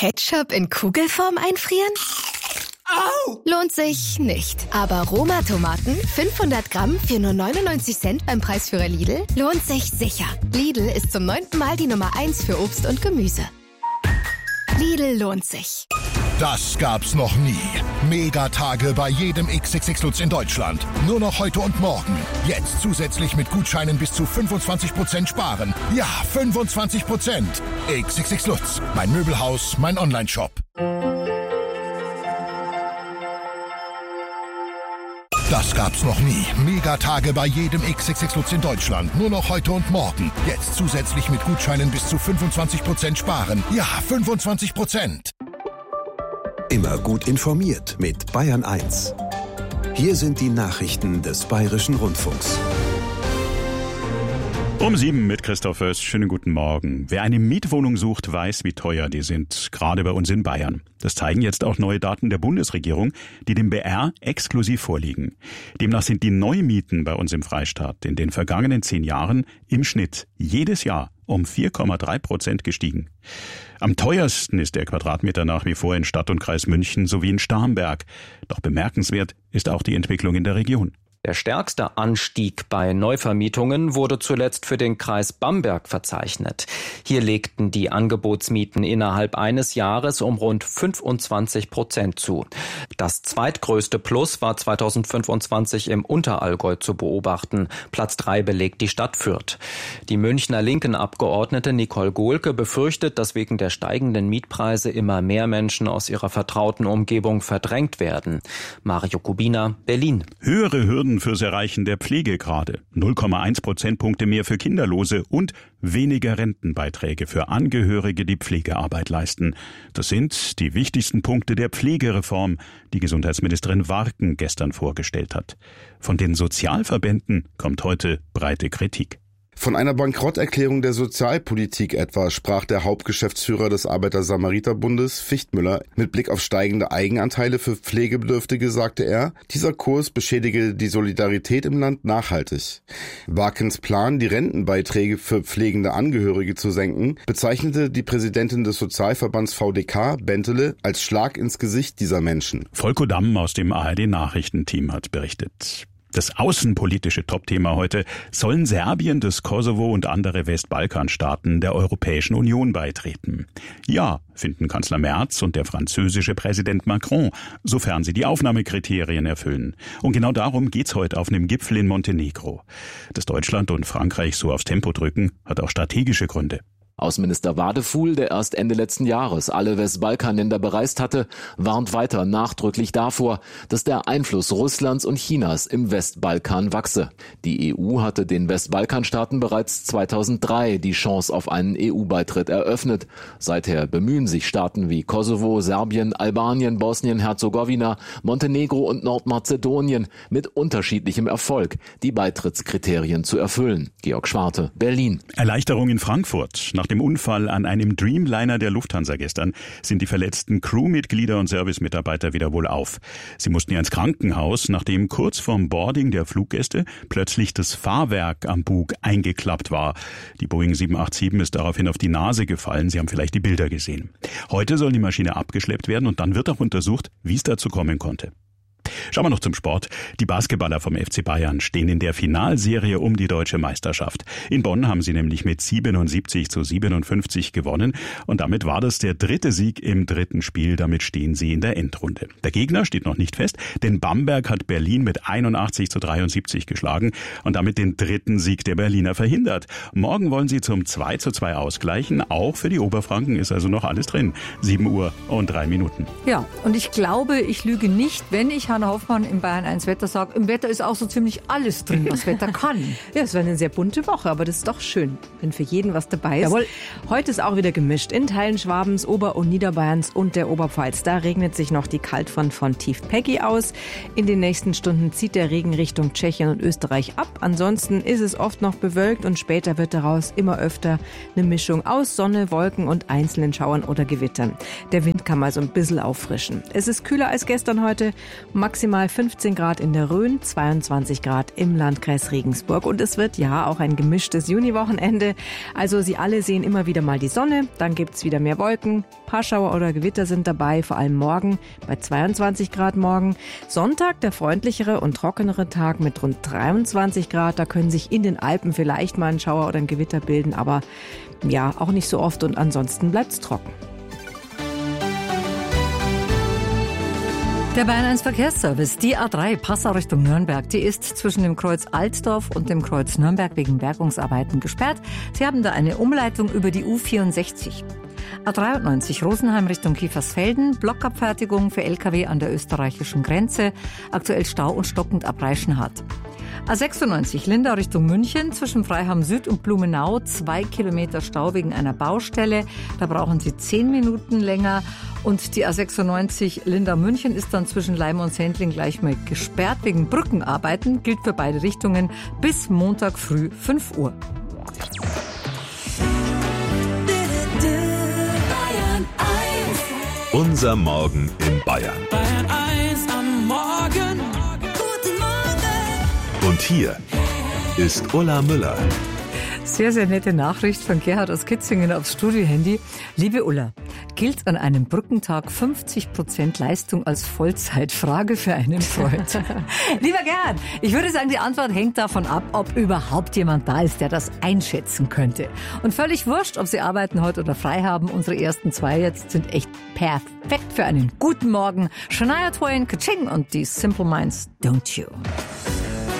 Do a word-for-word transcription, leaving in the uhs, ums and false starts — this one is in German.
Ketchup in Kugelform einfrieren? Au! Lohnt sich nicht. Aber Roma-Tomaten, fünfhundert Gramm für nur neunundneunzig Cent beim Preisführer Lidl, lohnt sich sicher. Lidl ist zum neunten Mal die Nummer eins für Obst und Gemüse. Lidl lohnt sich. Das gab's noch nie. Megatage bei jedem X X X Lutz in Deutschland. Nur noch heute und morgen. Jetzt zusätzlich mit Gutscheinen bis zu fünfundzwanzig Prozent sparen. Ja, fünfundzwanzig Prozent. X X X Lutz. Mein Möbelhaus, mein Onlineshop. Das gab's noch nie. Megatage bei jedem X X X Lutz in Deutschland. Nur noch heute und morgen. Jetzt zusätzlich mit Gutscheinen bis zu fünfundzwanzig Prozent sparen. Ja, fünfundzwanzig Prozent. Immer gut informiert mit Bayern eins. Hier sind die Nachrichten des Bayerischen Rundfunks. Um sieben mit Christoph Föst. Schönen guten Morgen. Wer eine Mietwohnung sucht, weiß, wie teuer die sind, gerade bei uns in Bayern. Das zeigen jetzt auch neue Daten der Bundesregierung, die dem B R exklusiv vorliegen. Demnach sind die Neumieten bei uns im Freistaat in den vergangenen zehn Jahren im Schnitt jedes Jahr um vier Komma drei Prozent gestiegen. Am teuersten ist der Quadratmeter nach wie vor in Stadt und Kreis München sowie in Starnberg. Doch bemerkenswert ist auch die Entwicklung in der Region. Der stärkste Anstieg bei Neuvermietungen wurde zuletzt für den Kreis Bamberg verzeichnet. Hier legten die Angebotsmieten innerhalb eines Jahres um rund fünfundzwanzig Prozent zu. Das zweitgrößte Plus war zweitausendfünfundzwanzig im Unterallgäu zu beobachten. Platz drei belegt die Stadt Fürth. Die Münchner Linken-Abgeordnete Nicole Gohlke befürchtet, dass wegen der steigenden Mietpreise immer mehr Menschen aus ihrer vertrauten Umgebung verdrängt werden. Mario Kubina, Berlin. Höhere Hürden fürs Erreichen der Pflegegrade, null Komma eins Prozentpunkte mehr für Kinderlose und weniger Rentenbeiträge für Angehörige, die Pflegearbeit leisten. Das sind die wichtigsten Punkte der Pflegereform, die Gesundheitsministerin Warken gestern vorgestellt hat. Von den Sozialverbänden kommt heute breite Kritik. Von einer Bankrotterklärung der Sozialpolitik etwa sprach der Hauptgeschäftsführer des Arbeiter-Samariter-Bundes, Fichtmüller. Mit Blick auf steigende Eigenanteile für Pflegebedürftige sagte er, dieser Kurs beschädige die Solidarität im Land nachhaltig. Warkens Plan, die Rentenbeiträge für pflegende Angehörige zu senken, bezeichnete die Präsidentin des Sozialverbands V D K, Bentele, als Schlag ins Gesicht dieser Menschen. Volko Damm aus dem A R D-Nachrichtenteam hat berichtet. Das außenpolitische Topthema heute: Sollen Serbien, das Kosovo und andere Westbalkanstaaten der Europäischen Union beitreten? Ja, finden Kanzler Merz und der französische Präsident Macron, sofern sie die Aufnahmekriterien erfüllen. Und genau darum geht's heute auf einem Gipfel in Montenegro. Dass Deutschland und Frankreich so aufs Tempo drücken, hat auch strategische Gründe. Außenminister Wadefuhl, der erst Ende letzten Jahres alle Westbalkanländer bereist hatte, warnt weiter nachdrücklich davor, dass der Einfluss Russlands und Chinas im Westbalkan wachse. Die E U hatte den Westbalkanstaaten bereits zweitausenddrei die Chance auf einen E U-Beitritt eröffnet. Seither bemühen sich Staaten wie Kosovo, Serbien, Albanien, Bosnien-Herzegowina, Montenegro und Nordmazedonien mit unterschiedlichem Erfolg, die Beitrittskriterien zu erfüllen. Georg Schwarte, Berlin. Erleichterung in Frankfurt. Nach dem Unfall an einem Dreamliner der Lufthansa gestern sind die verletzten Crewmitglieder und Servicemitarbeiter wieder wohlauf. Sie mussten ja ins Krankenhaus, nachdem kurz vorm Boarding der Fluggäste plötzlich das Fahrwerk am Bug eingeklappt war. Die Boeing sieben acht sieben ist daraufhin auf die Nase gefallen. Sie haben vielleicht die Bilder gesehen. Heute soll die Maschine abgeschleppt werden und dann wird auch untersucht, wie es dazu kommen konnte. Schauen wir noch zum Sport. Die Basketballer vom F C Bayern stehen in der Finalserie um die deutsche Meisterschaft. In Bonn haben sie nämlich mit siebenundsiebzig zu siebenundfünfzig gewonnen und damit war das der dritte Sieg im dritten Spiel. Damit stehen sie in der Endrunde. Der Gegner steht noch nicht fest, denn Bamberg hat Berlin mit einundachtzig zu dreiundsiebzig geschlagen und damit den dritten Sieg der Berliner verhindert. Morgen wollen sie zum zwei zu zwei ausgleichen. Auch für die Oberfranken ist also noch alles drin. sieben Uhr und drei Minuten. Ja, und ich glaube, ich lüge nicht, wenn ich Hanna Hoffmann im Bayern eins Wetter sagt, im Wetter ist auch so ziemlich alles drin, was Wetter kann. Ja, es war eine sehr bunte Woche, aber das ist doch schön, wenn für jeden was dabei ist. Jawohl. Heute ist auch wieder gemischt. In Teilen Schwabens, Ober- und Niederbayerns und der Oberpfalz. Da regnet sich noch die Kaltfront von Tief Peggy aus. In den nächsten Stunden zieht der Regen Richtung Tschechien und Österreich ab. Ansonsten ist es oft noch bewölkt und später wird daraus immer öfter eine Mischung aus Sonne, Wolken und einzelnen Schauern oder Gewittern. Der Wind kann mal so ein bisschen auffrischen. Es ist kühler als gestern heute. maximal fünfzehn Grad in der Rhön, zweiundzwanzig Grad im Landkreis Regensburg. Und es wird ja auch ein gemischtes Juniwochenende. Also Sie alle sehen immer wieder mal die Sonne, dann gibt's wieder mehr Wolken. Paarschauer oder Gewitter sind dabei, vor allem morgen bei zweiundzwanzig Grad morgen. Sonntag der freundlichere und trockenere Tag mit rund dreiundzwanzig Grad. Da können sich in den Alpen vielleicht mal ein Schauer oder ein Gewitter bilden, aber ja, auch nicht so oft und ansonsten bleibt's trocken. Der Bayern eins Verkehrsservice, die A drei Passau Richtung Nürnberg, die ist zwischen dem Kreuz Altdorf und dem Kreuz Nürnberg wegen Bergungsarbeiten gesperrt. Sie haben da eine Umleitung über die U vierundsechzig. A dreiundneunzig Rosenheim Richtung Kiefersfelden, Blockabfertigung für L K W an der österreichischen Grenze, aktuell Stau und stockend ab Reichenhall. A sechsundneunzig Lindau Richtung München, zwischen Freiham Süd und Blumenau, zwei Kilometer Stau wegen einer Baustelle. Da brauchen Sie zehn Minuten länger. Und die A sechsundneunzig Lindau München ist dann zwischen Leim und Sendling gleich mal gesperrt wegen Brückenarbeiten. Gilt für beide Richtungen bis Montag früh fünf Uhr. Unser Morgen in Bayern. Bayern eins am Morgen. Guten Morgen. Und hier ist Ulla Müller. Sehr, sehr nette Nachricht von Gerhard aus Kitzingen aufs Studiohandy. Liebe Ulla, gilt an einem Brückentag fünfzig Prozent Leistung als Vollzeit? Frage für einen Freund. Lieber Gerhard, ich würde sagen, die Antwort hängt davon ab, ob überhaupt jemand da ist, der das einschätzen könnte. Und völlig wurscht, ob Sie arbeiten heute oder frei haben. Unsere ersten zwei jetzt sind echt perfekt für einen guten Morgen. Shania Twain, Kaching und die Simple Minds, Don't You.